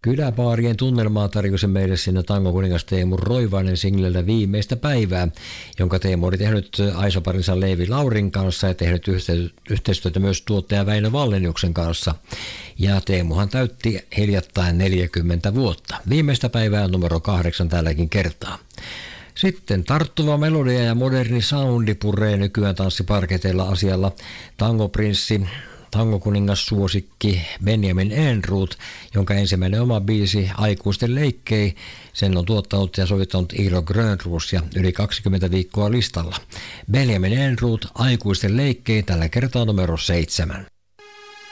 Kyläbaarien tunnelmaa tarjosi meille sinne tangokuningas Teemu Roivainen singlellä Viimeistä päivää, jonka Teemu oli tehnyt Aiso-parinsa Leevi Laurin kanssa ja tehnyt yhteistyötä myös tuottaja Väinö Valleniuksen kanssa. Ja Teemuhan täytti hiljattain 40 vuotta. Viimeistä päivää numero 8 tälläkin kertaa. Sitten tarttuva melodia ja moderni soundi puree nykyään tanssiparketeilla asialla. Tangoprinssi, tangokuningas suosikki Benjamin Ehrnrooth, jonka ensimmäinen oma biisi Aikuisten leikkei, sen on tuottanut ja sovittanut Iiro Grönroos ja yli 20 viikkoa listalla. Benjamin Ehrnrooth, Aikuisten leikkei, tällä kertaa numero 7.